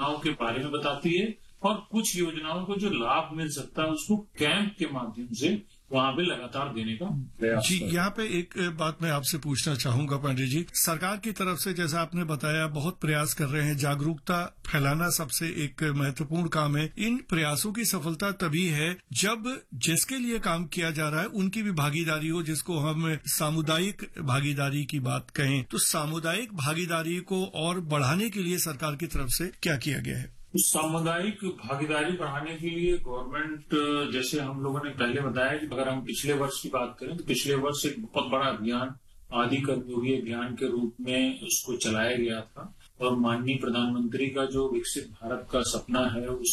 योजनाओं के बारे में बताती है और कुछ योजनाओं को जो लाभ मिल सकता है उसको कैंप के माध्यम से वहां पे लगातार देने का प्रयास जी। यहाँ पे एक बात मैं आपसे पूछना चाहूंगा पंडित जी, सरकार की तरफ से जैसा आपने बताया बहुत प्रयास कर रहे हैं, जागरूकता फैलाना सबसे एक महत्वपूर्ण काम है। इन प्रयासों की सफलता तभी है जब जिसके लिए काम किया जा रहा है उनकी भी भागीदारी हो, जिसको हम सामुदायिक भागीदारी की बात कहें। तो सामुदायिक भागीदारी को और बढ़ाने के लिए सरकार की तरफ से क्या किया गया है? सामुदायिक भागीदारी बढ़ाने के लिए गवर्नमेंट, जैसे हम लोगों ने पहले बताया कि अगर हम पिछले वर्ष की बात करें तो पिछले वर्ष एक बहुत बड़ा अभियान आदि कर्मयोगी अभियान के रूप में उसको चलाया गया था और माननीय प्रधानमंत्री का जो विकसित भारत का सपना है उस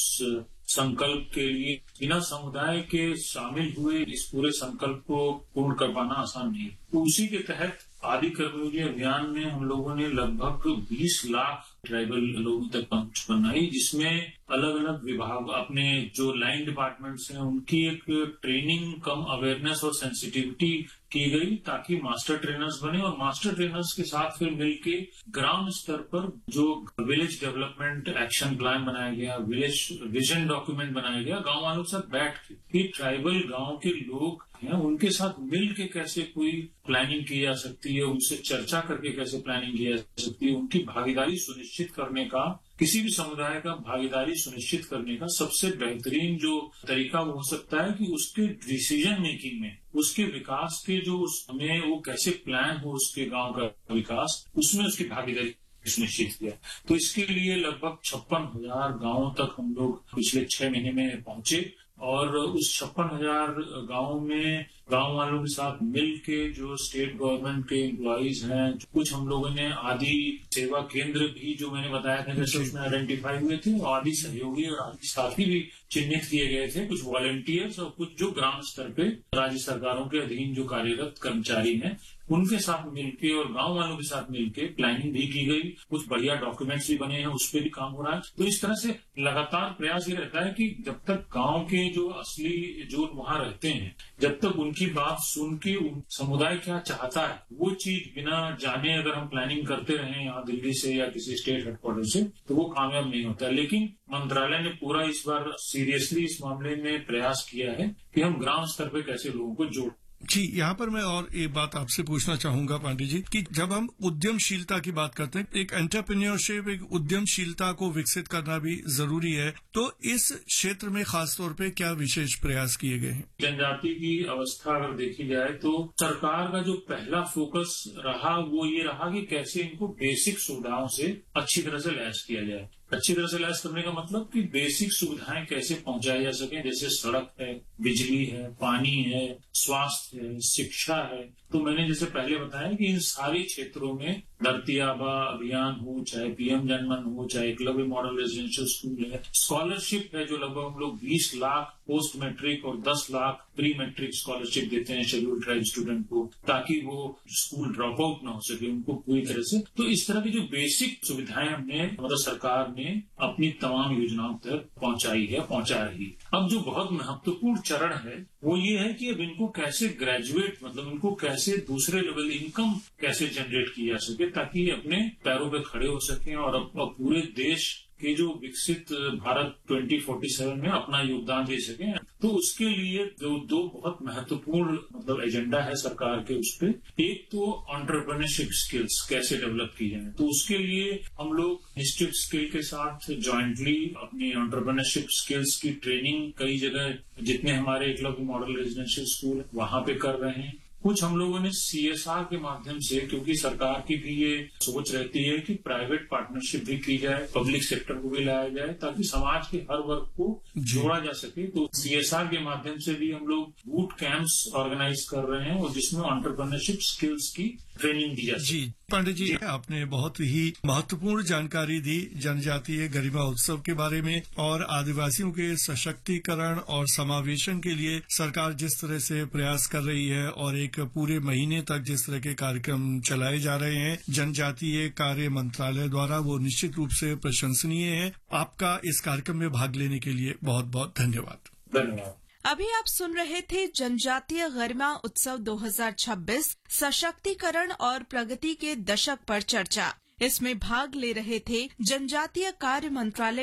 संकल्प के लिए बिना समुदाय के शामिल हुए इस पूरे संकल्प को पूर्ण कर पाना आसान नहीं। तो उसी के तहत आदि कर्मयोगी अभियान में हम लोगों ने लगभग 20 लाख ट्राइबल लोगों तक पहुंच बनाई, जिसमें अलग अलग विभाग अपने जो लाइन डिपार्टमेंट्स हैं उनकी एक ट्रेनिंग कम अवेयरनेस और सेंसिटिविटी की गई ताकि मास्टर ट्रेनर्स बने और मास्टर ट्रेनर्स के साथ फिर मिलके ग्राम स्तर पर जो विलेज डेवलपमेंट एक्शन प्लान बनाया गया, विलेज विजन डॉक्यूमेंट बनाया गया, गांव वालों के साथ बैठ के ट्राइबल गांव के लोग हैं उनके साथ मिल के कैसे कोई प्लानिंग की जा सकती है, उनसे चर्चा करके कैसे प्लानिंग की जा सकती है, उनकी भागीदारी सुनिश्चित करने का, किसी भी समुदाय का भागीदारी सुनिश्चित करने का सबसे बेहतरीन जो तरीका हो सकता है कि उसके डिसीजन मेकिंग में, उसके विकास के जो हमें वो कैसे प्लान हो उसके गांव का विकास, उसमें उसकी भागीदारी सुनिश्चित किया। तो इसके लिए लगभग 56,000 गांवों तक हम लोग पिछले 6 महीने में पहुंचे और उस 56,000 गांवों में गांव वालों के साथ मिल के जो स्टेट गवर्नमेंट के एम्प्लॉइज हैं, कुछ हम लोगों ने आदि सेवा केंद्र भी जो मैंने बताया था जैसे उसमें आइडेंटिफाई हुए थे, आदि सहयोगी और आदि साथी भी चिन्हित किए गए थे, कुछ वॉलंटियर्स और कुछ जो ग्राम स्तर पे राज्य सरकारों के अधीन जो कार्यरत कर्मचारी हैं उनके साथ मिलके और गांव वालों के साथ मिलके प्लानिंग भी की गई, कुछ बढ़िया डॉक्यूमेंट्स भी बने हैं, उस पर भी काम हो रहा है। तो इस तरह से लगातार प्रयास ये रहता है कि जब तक गांव के जो असली जो वहां रहते हैं, जब तक उनकी बात सुन के समुदाय क्या चाहता है वो चीज बिना जाने अगर हम प्लानिंग करते रहे यहाँ दिल्ली से या किसी स्टेट हेडक्वार्टर से तो वो कामयाब नहीं होता। लेकिन मंत्रालय ने पूरा इस बार सीरियसली इस मामले में प्रयास किया है कि हम ग्राम स्तर पे कैसे लोगों को जोड़। जी, यहाँ पर मैं और एक बात आपसे पूछना चाहूंगा पांडे जी कि जब हम उद्यमशीलता की बात करते हैं, एक एंटरप्रेन्योरशिप, एक उद्यमशीलता को विकसित करना भी जरूरी है, तो इस क्षेत्र में खासतौर पे क्या विशेष प्रयास किए गए हैं? जनजाति की अवस्था अगर देखी जाए तो सरकार का जो पहला फोकस रहा वो ये रहा कि कैसे इनको बेसिक सुविधाओं से अच्छी तरह से लैस किया जाए। अच्छी तरह से लैस करने का मतलब कि बेसिक सुविधाएं कैसे पहुंचाई जा सके, जैसे सड़क है, बिजली है, पानी है, स्वास्थ्य है, शिक्षा है। तो मैंने जैसे पहले बताया कि इन सारे क्षेत्रों में धरती आबा अभियान हो, चाहे पीएम जनमन हो, चाहे एकलव्य मॉडल रेजिडेंशियल स्कूल है, स्कॉलरशिप है जो लगभग हम लोग 20 लाख पोस्ट मैट्रिक और 10 लाख प्री मैट्रिक स्कॉलरशिप देते हैं शेड्यूल्ड ट्राइब स्टूडेंट को ताकि वो स्कूल ड्रॉप आउट न हो सके उनको पूरी तरह से। तो इस तरह की जो बेसिक सुविधाएं हमने मतलब सरकार ने अपनी तमाम योजनाओं तक पहुंचाई है, पहुंचा रही है। अब जो बहुत महत्वपूर्ण चरण है वो ये है कि अब इनको कैसे ग्रेजुएट मतलब इनको कैसे दूसरे लेवल इनकम कैसे जनरेट की जा सके ताकि अपने पैरों पे खड़े हो सकें और अब पूरे देश के जो विकसित भारत 2047 में अपना योगदान दे सकें। तो उसके लिए दो बहुत महत्वपूर्ण मतलब एजेंडा है सरकार के उस पे। एक तो एंटरप्रेन्योरशिप स्किल्स कैसे डेवलप की जाए, तो उसके लिए हम लोग इंस्टीट्यूट स्किल के साथ जॉइंटली अपनी एंटरप्रेन्योरशिप स्किल्स की ट्रेनिंग कई जगह जितने हमारे एकलव्य मॉडल रेजिडेंशियल स्कूल है वहां पे कर रहे हैं। कुछ हम लोगों ने सीएसआर के माध्यम से, क्योंकि सरकार की भी ये सोच रहती है कि प्राइवेट पार्टनरशिप भी की जाए, पब्लिक सेक्टर को भी लाया जाए ताकि समाज के हर वर्ग को जोड़ा जा सके। तो सीएसआर के माध्यम से भी हम लोग बूट कैंप्स ऑर्गेनाइज कर रहे हैं और जिसमें एंटरप्रेन्योरशिप स्किल्स की ट्रेनिंग दी जाती है। जी पंडित जी, आपने बहुत ही महत्वपूर्ण जानकारी दी जनजातीय गरिमा उत्सव के बारे में और आदिवासियों के सशक्तिकरण और समावेशन के लिए सरकार जिस तरह से प्रयास कर रही है और एक पूरे महीने तक जिस तरह के कार्यक्रम चलाए जा रहे हैं जनजातीय कार्य मंत्रालय द्वारा, वो निश्चित रूप से प्रशंसनीय है। आपका इस कार्यक्रम में भाग लेने के लिए बहुत बहुत धन्यवाद। धन्यवाद। अभी आप सुन रहे थे जनजातीय गरिमा उत्सव 2026 सशक्तिकरण और प्रगति के दशक पर चर्चा। इसमें भाग ले रहे थे जनजातीय कार्य मंत्रालय